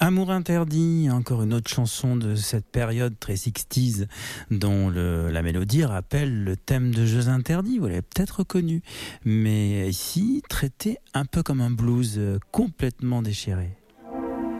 Amour interdit, encore une autre chanson de cette période très 60s dont la mélodie rappelle le thème de Jeux interdits, vous l'avez peut-être reconnu, mais ici traité un peu comme un blues complètement déchiré.